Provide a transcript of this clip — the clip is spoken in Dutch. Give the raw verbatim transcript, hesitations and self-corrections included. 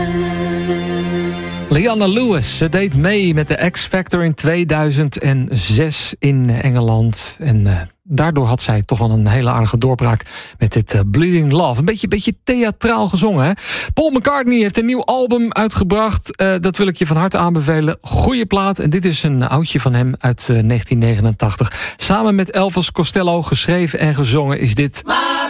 Leanna Lewis, ze deed mee met de X-Factor in tweeduizend zes in Engeland. En uh, daardoor had zij toch wel een hele aardige doorbraak met dit uh, Bleeding Love. Een beetje, beetje theatraal gezongen, hè? Paul McCartney heeft een nieuw album uitgebracht. Uh, dat wil ik je van harte aanbevelen. Goeie plaat. En dit is een oudje van hem uit uh, negentien negenentachtig. Samen met Elvis Costello geschreven en gezongen is dit...